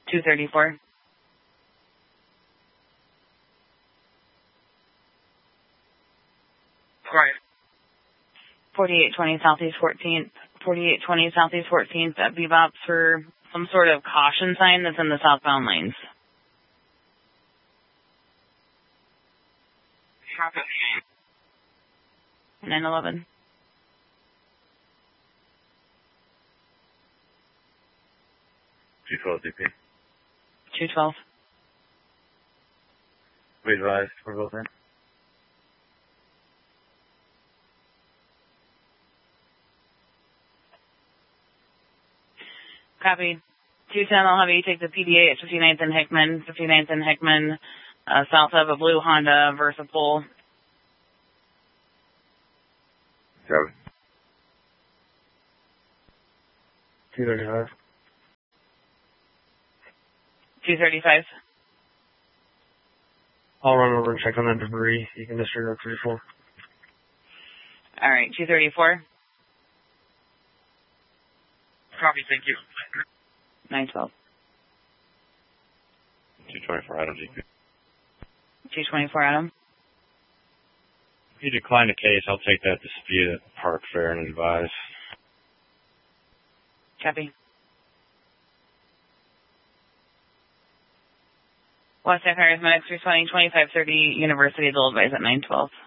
234. Quiet. 4820 Southeast 14th. 4820 Southeast 14th at Bebop for some sort of caution sign that's in the southbound lanes. Traffic. 911. 212 DP. 212. We advise we're both in. Copy. 210, I'll have you take the PDA at 59th and Hickman. 59th and Hickman, south of a blue Honda Versapol. Copy. 235. 235. I'll run over and check on that debris. You can disregard 34. All right, 234. Copy, thank you. 912. 224 Adam GP. 224 Adam. If you decline the case, I'll take that dispute at Park Fair and advise. Copy. West Side Cars, Medics 320, 2530 University, they'll advise at 912.